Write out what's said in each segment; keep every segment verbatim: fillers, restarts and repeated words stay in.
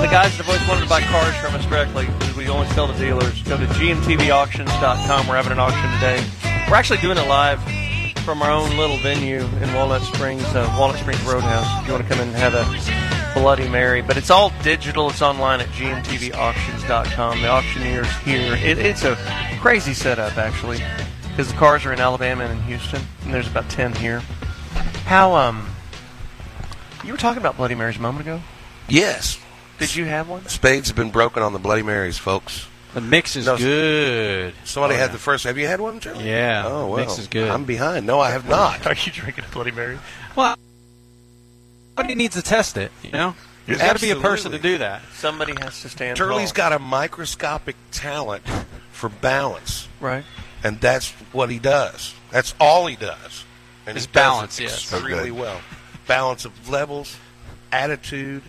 The guys that have always wanted to buy cars from us directly, because we only sell to dealers, go to G M T V auctions dot com. We're having an auction today. We're actually doing it live from our own little venue in Walnut Springs, uh, Walnut Springs Roadhouse, if you want to come in and have a Bloody Mary. But it's all digital. It's online at G M T V auctions dot com. The auctioneer's here. It, it's a crazy setup, actually, because the cars are in Alabama and in Houston, and there's about ten here. How, um, you were talking about Bloody Marys a moment ago? Yes. Did you have one? Spades have been broken on the Bloody Marys, folks. The mix is No, good. Somebody Oh, had yeah. the first. Have you had one, Charlie? Yeah. Oh, well. Mix is good. I'm behind. No, I have not. Are you drinking a Bloody Mary? Well, somebody needs to test it, you know? There's got to be a person to do that. Somebody has to stand Turley's tall. got a microscopic talent for balance, Right. and that's what he does. That's all he does. And Is he does balance, it yes. extremely Okay. well. Balance of levels, attitude,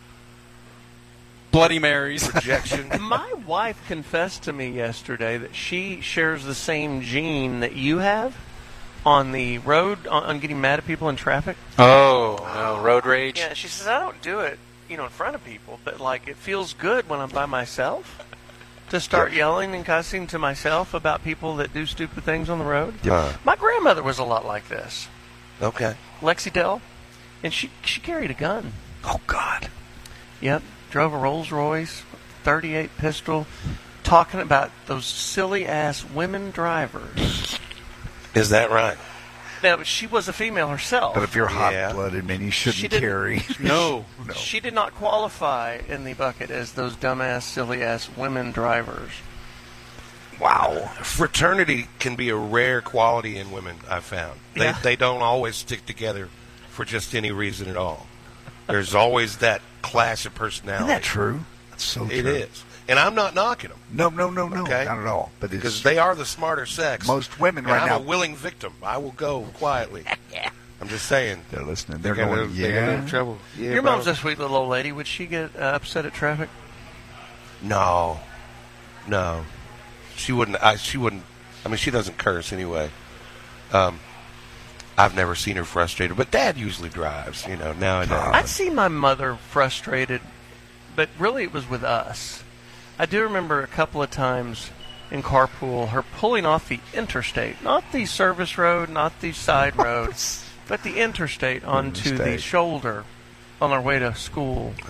Bloody Marys. projection. My wife confessed to me yesterday that she shares the same gene that you have on the road, on, on getting mad at people in traffic. Oh, no. Road rage. Yeah, she says, I don't do it, you know, in front of people, but, like, it feels good when I'm by myself to start yelling and cussing to myself about people that do stupid things on the road. Uh, My grandmother was a lot like this. okay. Lexi Dell, and she she carried a gun. Oh, God. Yep, drove a Rolls Royce, thirty-eight pistol, talking about those silly ass women drivers. Is that right? Now she was a female herself. But if you're Yeah. hot-blooded, man, you shouldn't She didn't- carry. No. No. She did not qualify in the bucket as those dumbass, silly ass women drivers. Wow. Fraternity can be a rare quality in women, I've found. They, Yeah. they don't always stick together for just any reason at all. There's always that clash of personality. Isn't that true? That's so It true. is. And I'm not knocking them. No, no, no, no. Okay. Not at all. But it's Because they are the smarter sex. most women And right I'm now. a willing victim. I will go quietly. I'm just saying. They're listening. They're, They're, gonna, going, they're gonna yeah. have trouble. Yeah, Your but mom's I a sweet little old lady. Would she get uh, upset at traffic? don't- No, no, she wouldn't. I she wouldn't. I mean, she doesn't curse anyway. Um, I've never seen her frustrated, but Dad usually drives. You know, nowadays. I'd see my mother frustrated, but really it was with us. I do remember a couple of times in carpool her pulling off the interstate, not the service road, not the side road, but the interstate onto the Interstate. shoulder on our way to school.